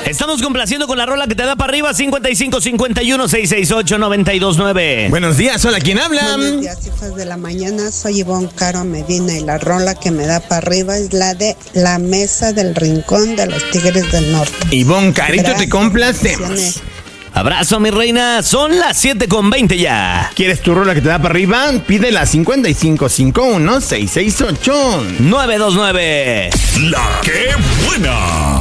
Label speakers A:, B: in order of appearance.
A: Estamos complaciendo con la rola que te da para arriba, 5551-668-929.
B: Buenos días, hola, ¿quién habla?
C: Buenos días, hijas de la mañana, soy Ivonne Caro Medina y la rola que me da para arriba es la de La Mesa del Rincón de los Tigres del Norte.
B: Ivonne Carito,
C: Gracias,
B: te complacemos.
C: bendiciones.
A: Abrazo, mi reina, son las 7:20 ya.
B: ¿Quieres tu rola que te da para arriba? Pídela 5551-668.
A: 929.
D: La que buena.